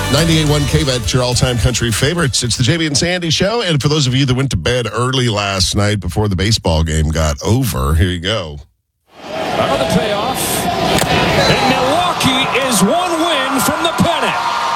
98.1 KBET, your all-time country favorites. It's the JB and Sandy Show. And for those of you that went to bed early last night before the baseball game got over, here you go. Another payoff. And Milwaukee is one win from the pennant.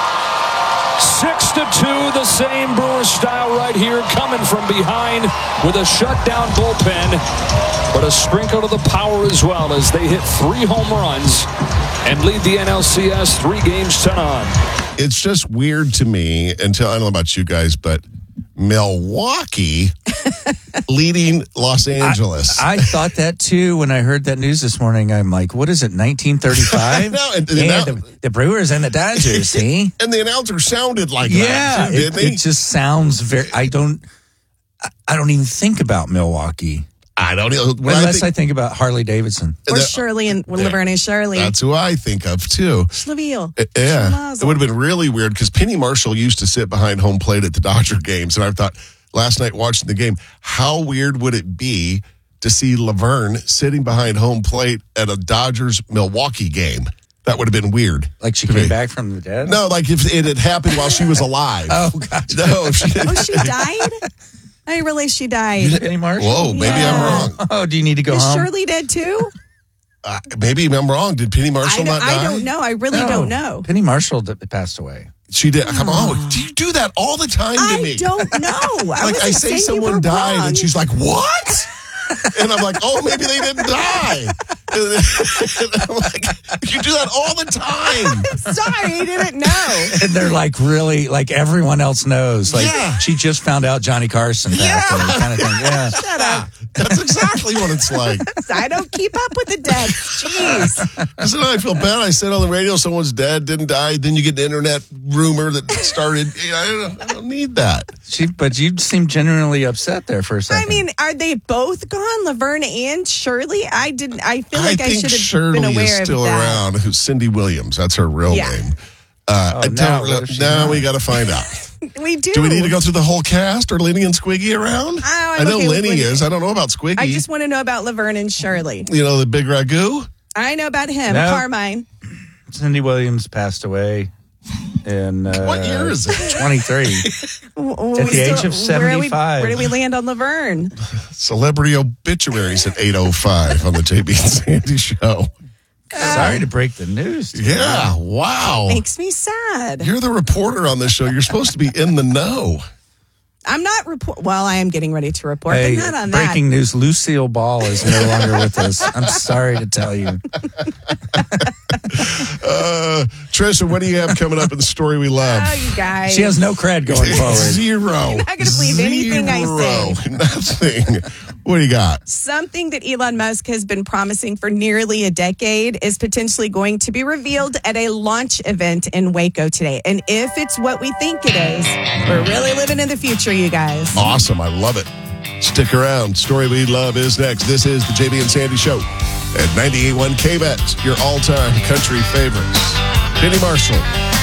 6-2, the same Brewer style right here, coming from behind with a shutdown bullpen, but a sprinkle of the power as well as they hit 3 home runs and lead the NLCS 3-0. It's just weird to me until, I don't know about you guys, but Milwaukee leading Los Angeles. I thought that too when I heard that news this morning. I'm like, what is it, 1935? No, the Brewers and the Dodgers, see? And the announcer sounded like that, too, didn't he? It just sounds very, I don't even think about Milwaukee. I don't know. Unless I think about Harley Davidson. Or Shirley and Laverne and Shirley. That's who I think of, too. Schlaville. Yeah. Schmazel. It would have been really weird because Penny Marshall used to sit behind home plate at the Dodger games. And I thought last night watching the game, how weird would it be to see Laverne sitting behind home plate at a Dodgers-Milwaukee game? That would have been weird. Like she came back from the dead? No, like if it had happened while she was alive. Oh, gotcha. No, She died? I didn't realize she died. Penny Marshall? Whoa, maybe I'm wrong. Oh, do you need to go Is home? Shirley dead too? Maybe I'm wrong. Did Penny Marshall not die? I don't know. I really don't know. Penny Marshall passed away. She did. Come on. Do you do that all the time to me? I don't know. Like I say someone died and she's like, what? And I'm like, oh, maybe they didn't die. And I'm like, you do that all the time. Sorry, I didn't know. And they're like, really, like everyone else knows. Like, she just found out Johnny Carson passed away, kind of thing. Yeah. Shut up. That's exactly what it's like. I don't keep up with the dead. Jeez. So I feel bad. I said on the radio someone's dead, didn't die. Then you get the internet rumor that started. I don't need that. But you seem genuinely upset there for a second. I mean, are they both gone, Laverne and Shirley? I feel like I should have Shirley been aware is still of that. around. Who's Cindy Williams? That's her real name. Now we got to find out. We do. Do we need to go through the whole cast? Are Lenny and Squiggy around? I know Lenny is. I don't know about Squiggy. I just want to know about Laverne and Shirley. You know, the big ragu? I know about him, No. Carmine. Cindy Williams passed away in What year is it? 23. At the age of 75. Where do we land on Laverne? Celebrity obituaries at 8:05 on the JB and Sandy Show. Sorry to break the news to you. Yeah, wow. Makes me sad. You're the reporter on this show. You're supposed to be in the know. I'm not Well, I am getting ready to report, Hey, but not on breaking news, Lucille Ball is no longer with us. I'm sorry to tell you. Trisha, what do you have coming up in the story we love? Oh, you guys. She has no cred going forward. Zero. You're not going to believe anything I say. Nothing. What do you got? Something that Elon Musk has been promising for nearly a decade is potentially going to be revealed at a launch event in Waco today. And if it's what we think it is, we're really living in the future, you guys. Awesome. I love it. Stick around. Story we love is next. This is the JB and Sandy Show at 98.1 KBET, your all-time country favorites. Penny Marshall.